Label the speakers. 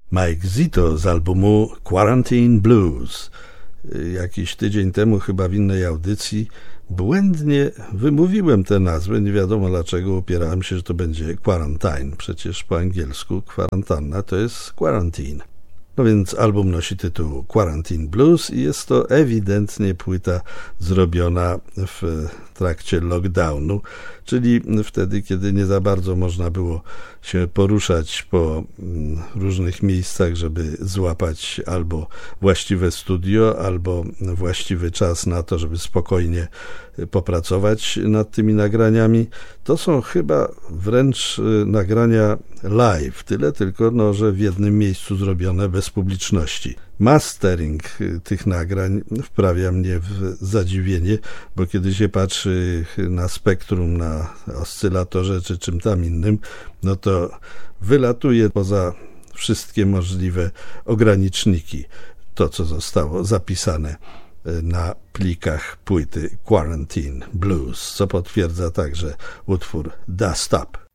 Speaker 1: Mike Zito z albumu Quarantine Blues. Jakiś tydzień temu chyba w innej audycji błędnie wymówiłem tę nazwę, nie wiadomo dlaczego, upierałem się, że to będzie quarantine, przecież po angielsku kwarantanna to jest quarantine. No więc album nosi tytuł Quarantine Blues i jest to ewidentnie płyta zrobiona w trakcie lockdownu, czyli wtedy, kiedy nie za bardzo można było się poruszać po różnych miejscach, żeby złapać albo właściwe studio, albo właściwy czas na to, żeby spokojnie popracować nad tymi nagraniami. To są chyba wręcz nagrania live, tyle tylko, że w jednym miejscu zrobione bez publiczności. Mastering tych nagrań wprawia mnie w zadziwienie, bo kiedy się patrzy na spektrum, na oscylatorze czy czym tam innym, no to wylatuje poza wszystkie możliwe ograniczniki to, co zostało zapisane na plikach płyty Quarantine Blues, co potwierdza także utwór Dust Up.